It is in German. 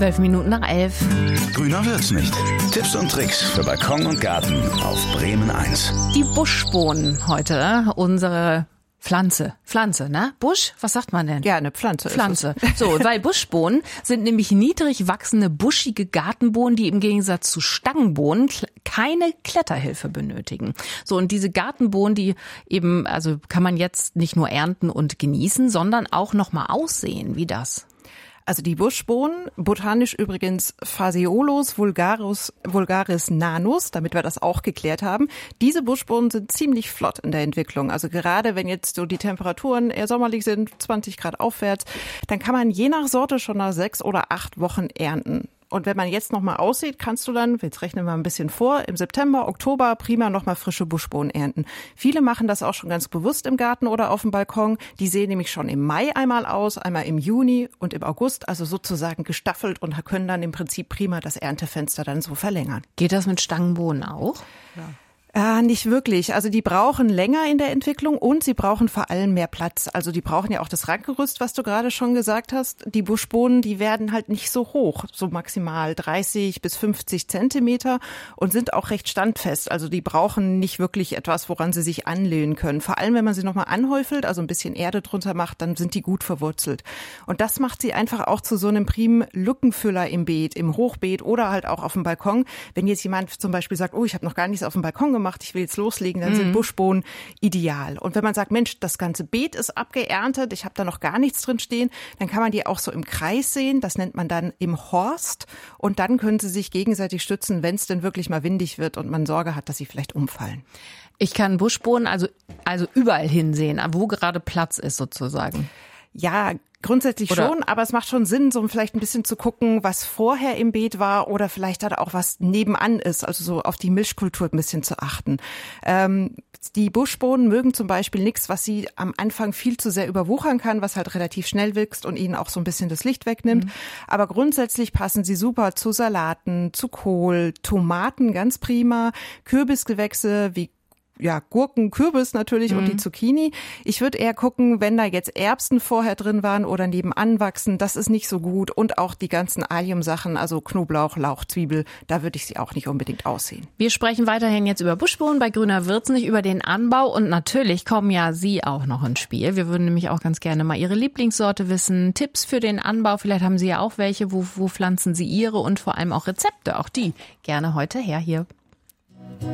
11:12. Grüner wird's nicht. Tipps und Tricks für Balkon und Garten auf Bremen 1. Die Buschbohnen heute, unsere Pflanze, ne? Busch? Was sagt man denn? Ja, eine Pflanze. Pflanze. So, weil Buschbohnen sind nämlich niedrig wachsende, buschige Gartenbohnen, die im Gegensatz zu Stangenbohnen keine Kletterhilfe benötigen. So, und diese Gartenbohnen, die eben, also kann man jetzt nicht nur ernten und genießen, sondern auch noch mal aussehen, wie das. Also die Buschbohnen, botanisch übrigens Phaseolus vulgaris nanus, damit wir das auch geklärt haben. Diese Buschbohnen sind ziemlich flott in der Entwicklung. Also gerade wenn jetzt so die Temperaturen eher sommerlich sind, 20 Grad aufwärts, dann kann man je nach Sorte schon nach 6 oder 8 Wochen ernten. Und wenn man jetzt nochmal aussieht, kannst du dann, jetzt rechnen wir ein bisschen vor, im September, Oktober prima nochmal frische Buschbohnen ernten. Viele machen das auch schon ganz bewusst im Garten oder auf dem Balkon. Die sehen nämlich schon im Mai einmal aus, einmal im Juni und im August, also sozusagen gestaffelt und können dann im Prinzip prima das Erntefenster dann so verlängern. Geht das mit Stangenbohnen auch? Ja. Nicht wirklich. Also die brauchen länger in der Entwicklung und sie brauchen vor allem mehr Platz. Also die brauchen ja auch das Rankgerüst, was du gerade schon gesagt hast. Die Buschbohnen, die werden halt nicht so hoch, so maximal 30 bis 50 Zentimeter und sind auch recht standfest. Also die brauchen nicht wirklich etwas, woran sie sich anlehnen können. Vor allem, wenn man sie nochmal anhäufelt, also ein bisschen Erde drunter macht, dann sind die gut verwurzelt. Und das macht sie einfach auch zu so einem primen Lückenfüller im Beet, im Hochbeet oder halt auch auf dem Balkon. Wenn jetzt jemand zum Beispiel sagt, oh, ich habe noch gar nichts auf dem Balkon gemacht, ich will jetzt loslegen, dann sind Buschbohnen ideal. Und wenn man sagt, Mensch, das ganze Beet ist abgeerntet, ich habe da noch gar nichts drin stehen, dann kann man die auch so im Kreis sehen. Das nennt man dann im Horst. Und dann können sie sich gegenseitig stützen, wenn es denn wirklich mal windig wird und man Sorge hat, dass sie vielleicht umfallen. Ich kann Buschbohnen also überall hinsehen, wo gerade Platz ist sozusagen. Ja, grundsätzlich schon, aber es macht schon Sinn, so vielleicht ein bisschen zu gucken, was vorher im Beet war oder vielleicht hat auch was nebenan ist, also so auf die Mischkultur ein bisschen zu achten. Die Buschbohnen mögen zum Beispiel nichts, was sie am Anfang viel zu sehr überwuchern kann, was halt relativ schnell wächst und ihnen auch so ein bisschen das Licht wegnimmt. Aber grundsätzlich passen sie super zu Salaten, zu Kohl, Tomaten ganz prima, Kürbisgewächse wie Gurken, Kürbis natürlich und die Zucchini. Ich würde eher gucken, wenn da jetzt Erbsen vorher drin waren oder nebenan wachsen, das ist nicht so gut. Und auch die ganzen Allium-Sachen, also Knoblauch, Lauch, Zwiebel, da würde ich sie auch nicht unbedingt aussehen. Wir sprechen weiterhin jetzt über Buschbohnen bei Grüner wird's nicht, über den Anbau und natürlich kommen ja Sie auch noch ins Spiel. Wir würden nämlich auch ganz gerne mal Ihre Lieblingssorte wissen, Tipps für den Anbau, vielleicht haben Sie ja auch welche, wo pflanzen Sie Ihre und vor allem auch Rezepte, auch die gerne heute her hier.